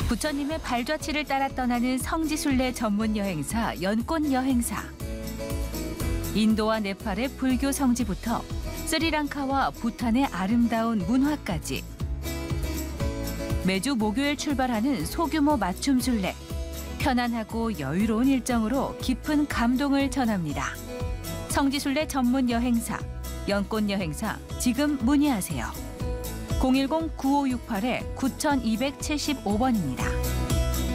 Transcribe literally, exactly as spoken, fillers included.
부처님의 발자취를 따라 떠나는 성지순례 전문 여행사 연꽃 여행사. 인도와 네팔의 불교 성지부터 스리랑카와 부탄의 아름다운 문화까지. 매주 목요일 출발하는 소규모 맞춤 순례. 편안하고 여유로운 일정으로 깊은 감동을 전합니다. 성지순례 전문 여행사 연꽃 여행사 지금 문의하세요. 공일공 구오육팔 구이칠오 번입니다.